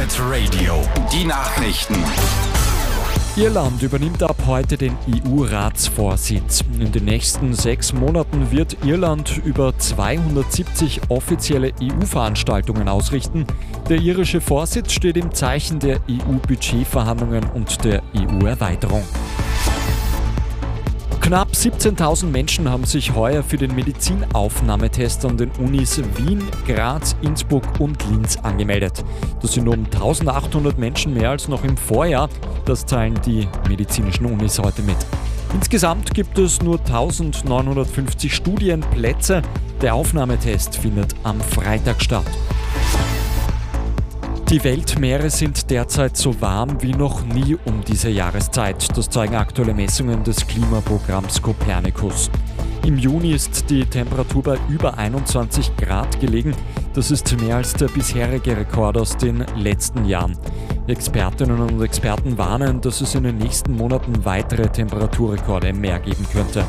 Live Radio. Die Nachrichten. Irland übernimmt ab heute den EU-Ratsvorsitz. In den nächsten 6 Monaten wird Irland über 270 offizielle EU-Veranstaltungen ausrichten. Der irische Vorsitz steht im Zeichen der EU-Budgetverhandlungen und der EU-Erweiterung. Knapp 17.000 Menschen haben sich heuer für den Medizinaufnahmetest an den Unis Wien, Graz, Innsbruck und Linz angemeldet. Das sind um 1.800 Menschen mehr als noch im Vorjahr. Das teilen die medizinischen Unis heute mit. Insgesamt gibt es nur 1.950 Studienplätze. Der Aufnahmetest findet am Freitag statt. Die Weltmeere sind derzeit so warm wie noch nie um diese Jahreszeit. Das zeigen aktuelle Messungen des Klimaprogramms Copernicus. Im Juni ist die Temperatur bei über 21 Grad gelegen. Das ist mehr als der bisherige Rekord aus den letzten Jahren. Expertinnen und Experten warnen, dass es in den nächsten Monaten weitere Temperaturrekorde im Meer geben könnte.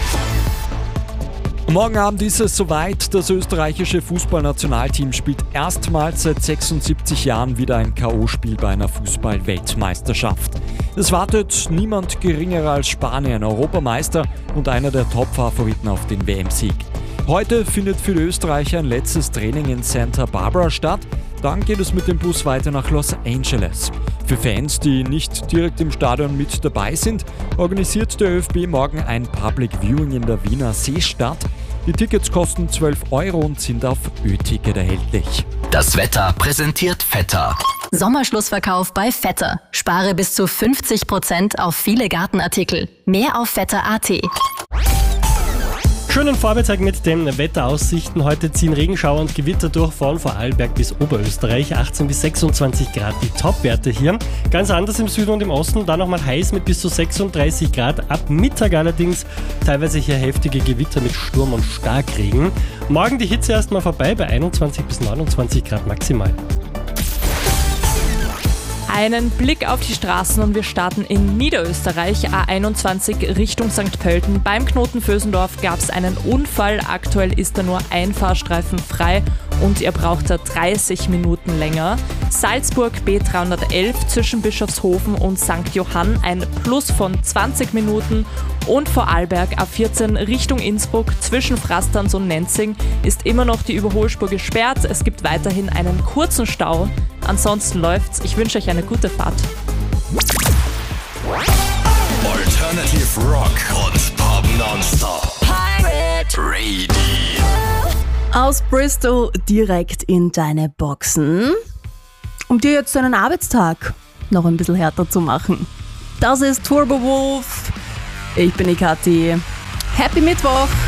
Morgen Abend ist es soweit. Das österreichische Fußballnationalteam spielt erstmals seit 76 Jahren wieder ein K.O.-Spiel bei einer Fußball-Weltmeisterschaft. Es wartet niemand geringerer als Spanien, Europameister und einer der Top-Favoriten auf den WM-Sieg. Heute findet für die Österreicher ein letztes Training in Santa Barbara statt. Dann geht es mit dem Bus weiter nach Los Angeles. Für Fans, die nicht direkt im Stadion mit dabei sind, organisiert der ÖFB morgen ein Public Viewing in der Wiener Seestadt. Die Tickets kosten 12 € und sind auf Ö-Ticket erhältlich. Das Wetter präsentiert Vetter. Sommerschlussverkauf bei Vetter. Spare bis zu 50% auf viele Gartenartikel. Mehr auf vetter.at. Schönen Vormittag mit den Wetteraussichten. Heute ziehen Regenschauer und Gewitter durch von Vorarlberg bis Oberösterreich. 18 bis 26 Grad die Topwerte hier. Ganz anders im Süden und im Osten. Dann nochmal heiß mit bis zu 36 Grad. Ab Mittag allerdings teilweise hier heftige Gewitter mit Sturm und Starkregen. Morgen die Hitze erstmal vorbei bei 21 bis 29 Grad maximal. Einen Blick auf die Straßen und wir starten in Niederösterreich, A21 Richtung St. Pölten. Beim Knoten Vösendorf gab es einen Unfall. Aktuell ist da nur ein Fahrstreifen frei und ihr braucht da 30 Minuten länger. Salzburg B311 zwischen Bischofshofen und St. Johann ein Plus von 20 Minuten. Und Vorarlberg A14 Richtung Innsbruck zwischen Frastanz und Nenzing ist immer noch die Überholspur gesperrt. Es gibt weiterhin einen kurzen Stau. Ansonsten läuft's. Ich wünsche euch eine gute Fahrt. Alternative Rock und Pop Nonstop. Pirate Radio. Aus Bristol direkt in deine Boxen, um dir jetzt deinen Arbeitstag noch ein bisschen härter zu machen. Das ist Turbo Wolf. Ich bin die Kathi. Happy Mittwoch!